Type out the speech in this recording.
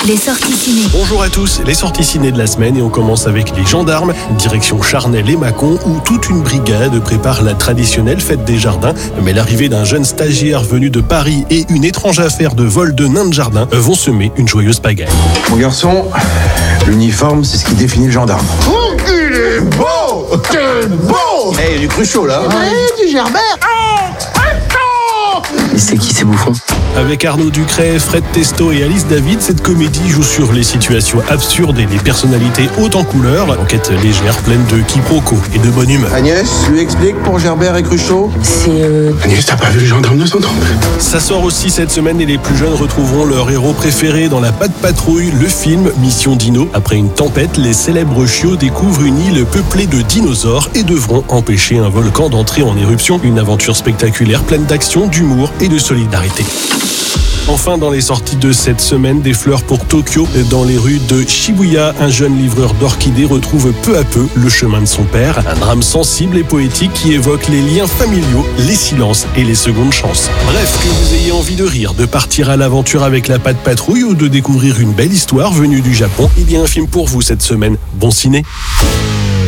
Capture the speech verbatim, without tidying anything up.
Les sorties ciné. Bonjour à tous, les sorties ciné de la semaine et on commence avec les gendarmes, direction Charnel et Mâcon où toute une brigade prépare la traditionnelle fête des jardins. Mais l'arrivée d'un jeune stagiaire venu de Paris et une étrange affaire de vol de nains de jardin vont semer une joyeuse pagaille. Mon garçon, l'uniforme c'est ce qui définit le gendarme. Oh, qu'il est beau! Quel beau! Eh, hey, du Cruchot là. Ouais, du Gerbert. C'est qui ces bouffons? Avec Arnaud Ducret, Fred Testo et Alice David, cette comédie joue sur les situations absurdes et les personnalités hautes en couleur. Enquête légère, pleine de quiproquos et de bonne humeur. Agnès, lui explique pour Gerbert et Cruchot. C'est euh... Agnès, t'as pas vu le gendarme de Saint-Tropez? Ça sort aussi cette semaine et les plus jeunes retrouveront leur héros préféré dans La Patte Patrouille, le film Mission Dino. Après une tempête, les célèbres chiots découvrent une île peuplée de dinosaures et devront empêcher un volcan d'entrer en éruption. Une aventure spectaculaire pleine d'action, d'humour et de solidarité. Enfin, dans les sorties de cette semaine, des fleurs pour Tokyo. Dans les rues de Shibuya, un jeune livreur d'orchidées retrouve peu à peu le chemin de son père. Un drame sensible et poétique qui évoque les liens familiaux, les silences et les secondes chances. Bref, que vous ayez envie de rire, de partir à l'aventure avec La Patte Patrouille ou de découvrir une belle histoire venue du Japon, il y a un film pour vous cette semaine. Bon ciné!